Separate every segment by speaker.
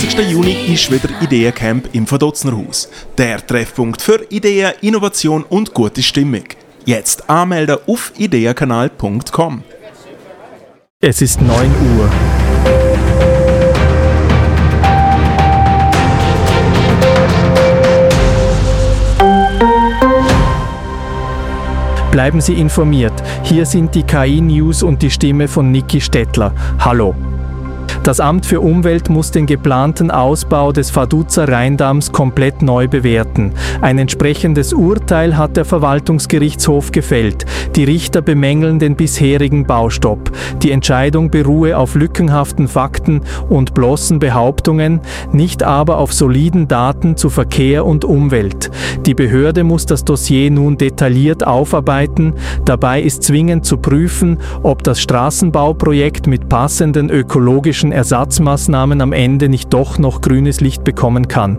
Speaker 1: 20. Juni ist wieder Ideencamp im Verdotznerhaus. Der Treffpunkt für Ideen, Innovation und gute Stimmung. Jetzt anmelden auf ideenkanal.com.
Speaker 2: Es ist 9 Uhr. Bleiben Sie informiert. Hier sind die KI-News und die Stimme von Niki Stettler. Hallo. Das Amt für Umwelt muss den geplanten Ausbau des Vaduzer Rheindamms komplett neu bewerten. Ein entsprechendes Urteil hat der Verwaltungsgerichtshof gefällt. Die Richter bemängeln den bisherigen Baustopp. Die Entscheidung beruhe auf lückenhaften Fakten und bloßen Behauptungen, nicht aber auf soliden Daten zu Verkehr und Umwelt. Die Behörde muss das Dossier nun detailliert aufarbeiten. Dabei ist zwingend zu prüfen, ob das Straßenbauprojekt mit passenden ökologischen Ersatzmaßnahmen am Ende nicht doch noch grünes Licht bekommen kann.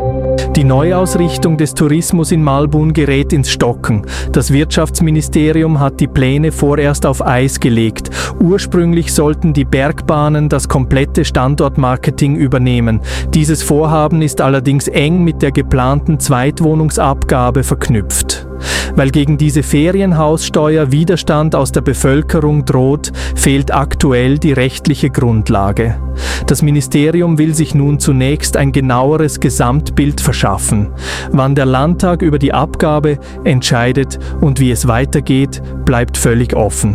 Speaker 2: Die Neuausrichtung des Tourismus in Malbun gerät ins Stocken. Das Wirtschaftsministerium hat die Pläne vorerst auf Eis gelegt. Ursprünglich sollten die Bergbahnen das komplette Standortmarketing übernehmen. Dieses Vorhaben ist allerdings eng mit der geplanten Zweitwohnungsabgabe verknüpft. Weil gegen diese Ferienhaussteuer Widerstand aus der Bevölkerung droht, fehlt aktuell die rechtliche Grundlage. Das Ministerium will sich nun zunächst ein genaueres Gesamtbild verschaffen. Wann der Landtag über die Abgabe entscheidet und wie es weitergeht, bleibt völlig offen.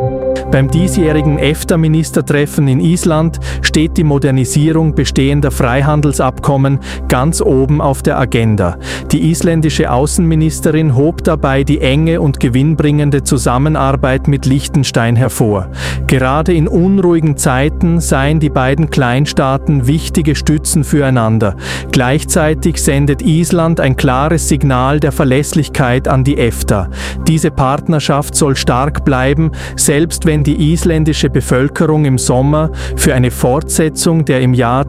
Speaker 2: Beim diesjährigen EFTA-Ministertreffen in Island steht die Modernisierung bestehender Freihandelsabkommen ganz oben auf der Agenda. Die isländische Außenministerin hob dabei die enge und gewinnbringende Zusammenarbeit mit Liechtenstein hervor. Gerade in unruhigen Zeiten seien die beiden Kleinstaaten wichtige Stützen füreinander. Gleichzeitig sendet Island ein klares Signal der Verlässlichkeit an die EFTA. Diese Partnerschaft soll stark bleiben, selbst wenn die isländische Bevölkerung im Sommer für eine Fortsetzung der im Jahr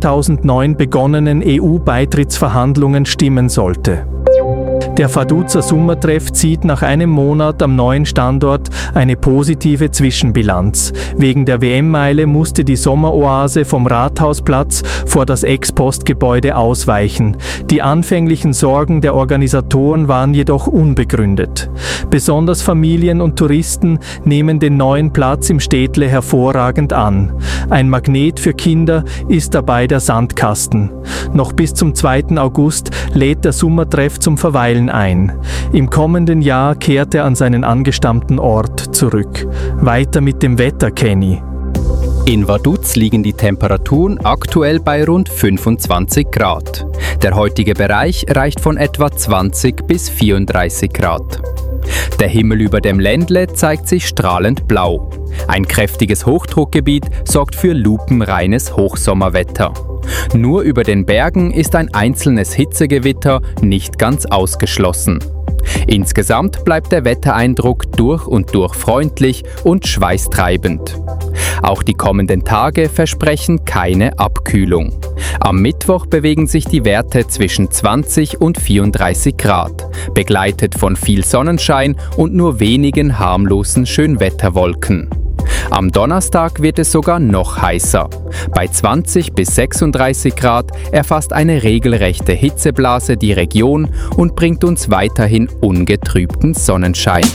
Speaker 2: 2009 begonnenen EU-Beitrittsverhandlungen stimmen sollte. Der Vaduzer Sommertreff zieht nach einem Monat am neuen Standort eine positive Zwischenbilanz. Wegen der WM-Meile musste die Sommeroase vom Rathausplatz vor das Ex-Post-Gebäude ausweichen. Die anfänglichen Sorgen der Organisatoren waren jedoch unbegründet. Besonders Familien und Touristen nehmen den neuen Platz im Städtle hervorragend an. Ein Magnet für Kinder ist dabei der Sandkasten. Noch bis zum 2. August lädt der Sommertreff zum Verweilen ein. Im kommenden Jahr kehrt er an seinen angestammten Ort zurück. Weiter mit dem Wetter, Kenny.
Speaker 3: In Vaduz liegen die Temperaturen aktuell bei rund 25 Grad. Der heutige Bereich reicht von etwa 20 bis 34 Grad. Der Himmel über dem Ländle zeigt sich strahlend blau. Ein kräftiges Hochdruckgebiet sorgt für lupenreines Hochsommerwetter. Nur über den Bergen ist ein einzelnes Hitzegewitter nicht ganz ausgeschlossen. Insgesamt bleibt der Wettereindruck durch und durch freundlich und schweißtreibend. Auch die kommenden Tage versprechen keine Abkühlung. Am Mittwoch bewegen sich die Werte zwischen 20 und 34 Grad, begleitet von viel Sonnenschein und nur wenigen harmlosen Schönwetterwolken. Am Donnerstag wird es sogar noch heißer. Bei 20 bis 36 Grad erfasst eine regelrechte Hitzeblase die Region und bringt uns weiterhin ungetrübten Sonnenschein.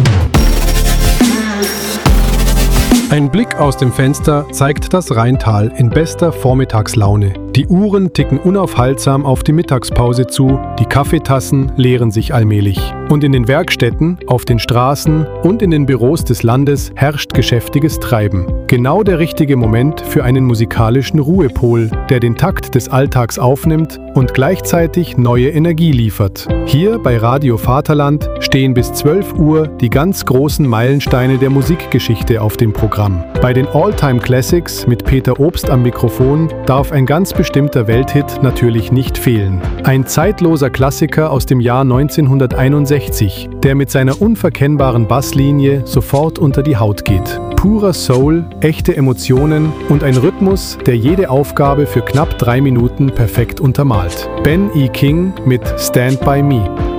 Speaker 4: Ein Blick aus dem Fenster zeigt das Rheintal in bester Vormittagslaune. Die Uhren ticken unaufhaltsam auf die Mittagspause zu, die Kaffeetassen leeren sich allmählich. Und in den Werkstätten, auf den Straßen und in den Büros des Landes herrscht geschäftiges Treiben. Genau der richtige Moment für einen musikalischen Ruhepol, der den Takt des Alltags aufnimmt und gleichzeitig neue Energie liefert. Hier bei Radio Vaterland stehen bis 12 Uhr die ganz großen Meilensteine der Musikgeschichte auf dem Programm. Bei den All-Time Classics mit Peter Obst am Mikrofon darf ein ganz bestimmter Welthit natürlich nicht fehlen. Ein zeitloser Klassiker aus dem Jahr 1961, der mit seiner unverkennbaren Basslinie sofort unter die Haut geht. Purer Soul, echte Emotionen und ein Rhythmus, der jede Aufgabe für knapp 3 Minuten perfekt untermalt. Ben E. King mit Stand By Me.